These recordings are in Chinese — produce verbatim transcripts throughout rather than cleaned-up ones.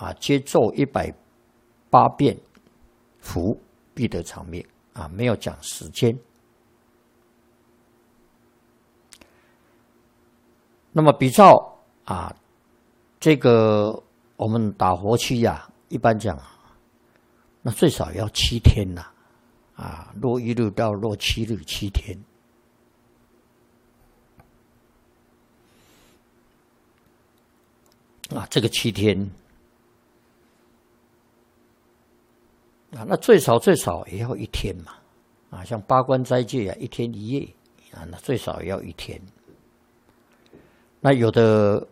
啊，皆咒一百八遍，福必得长命啊，没有讲时间。那么比照啊，这个我们打佛七呀、啊，一般讲，那最少要七天呐、啊，啊，落一日到落七日，七天。啊，这个七天啊，那最少最少也要一天嘛，啊，像八关斋戒啊，一天一夜啊，那最少也要一天。那有的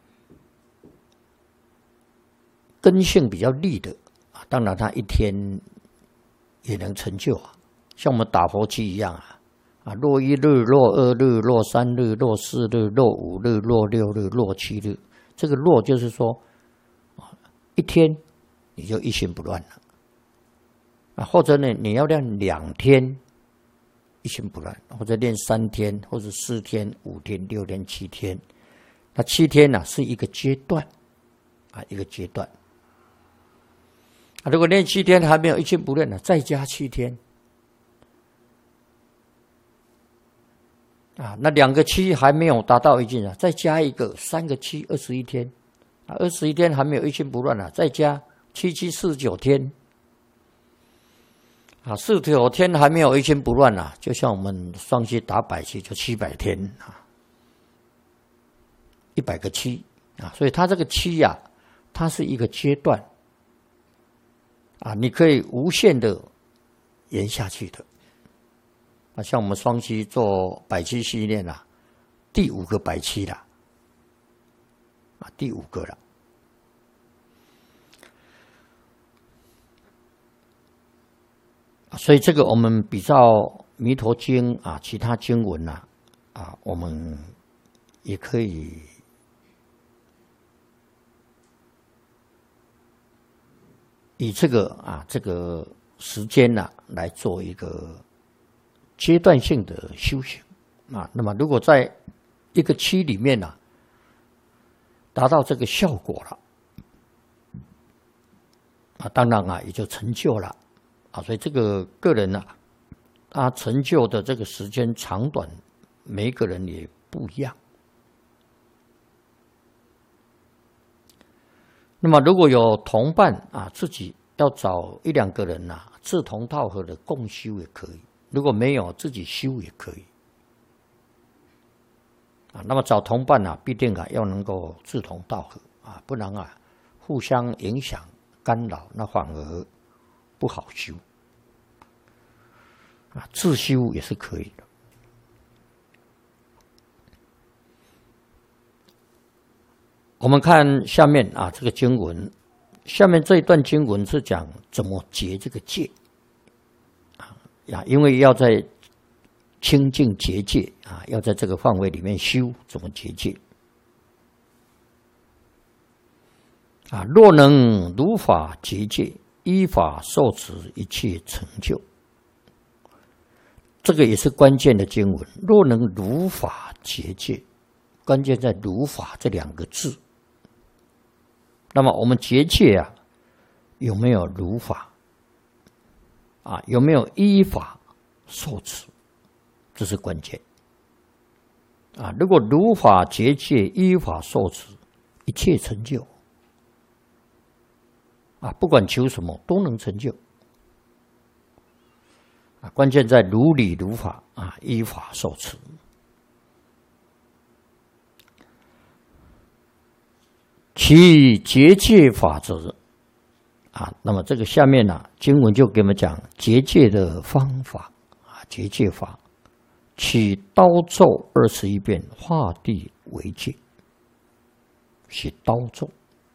根性比较利的啊，当然他一天也能成就啊，像我们打佛七一样啊，啊，落一日、落二日、落三日、落四日、落五日、落六日、落七日。这个落就是说，一天你就一心不乱了，啊，或者呢你要练两天一心不乱，或者练三天，或者四天、五天、六天、七天，那七天呢、啊、是一个阶段，啊，一个阶段。啊，如果练七天还没有一心不乱呢，再加七天，啊，那两个七还没有达到一境啊，再加一个三个七，二十一天，啊，二十一天还没有一心不乱啊，再加七七四十九天，啊，四十九天还没有一心不乱啊，就像我们双七打百七就七百天啊，一百个七啊，所以它这个七呀、啊，它是一个阶段，啊，你可以无限的延下去的。啊，像我们双七做百七系列啦，第五个百七啦，啊，第五个了。所以这个我们比照《弥陀经》啊，其他经文呐、啊，啊，我们也可以以这个啊这个时间呐、啊、来做一个阶段性的修行啊，那么如果在一个期里面呢、啊，达到这个效果了，啊，当然啊也就成就了啊，所以这个个人呢、啊，他成就的这个时间长短，每一个人也不一样。那么如果有同伴啊，自己要找一两个人啊，志同道合的共修也可以。如果没有，自己修也可以啊。那么找同伴啊，必定啊要能够志同道合啊，不然啊互相影响干扰，那反而不好修啊。自修也是可以的。我们看下面啊，这个经文，下面这一段经文是讲怎么结这个戒。呀，因为要在清净结界啊，要在这个范围里面修，怎么结界啊？若能如法结界，依法受持，一切成就。这个也是关键的经文。若能如法结界，关键在如法这两个字。那么我们结界啊，有没有如法？啊，有没有依法受持？这是关键。啊，如果如法结界，依法受持，一切成就。啊，不管求什么都能成就。啊，关键在如理如法啊，依法受持。其结界法则。啊，那么这个下面呢、啊，经文就给我们讲结界的方法啊，结界法，取刀咒二十一遍，画地为界，是刀咒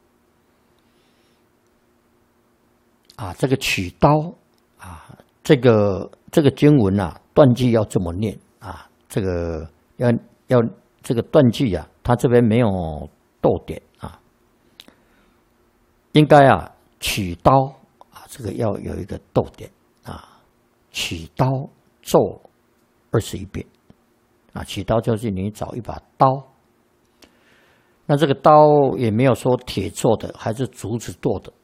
啊。这个取刀啊，这个这个经文啊，断句要这么念啊，这个要要这个断句啊，它这边没有逗点啊，应该啊。取刀啊，这个要有一个逗点啊。取刀咒二十一遍啊，取刀就是你找一把刀。 那这个刀也没有说铁做的还是竹子做的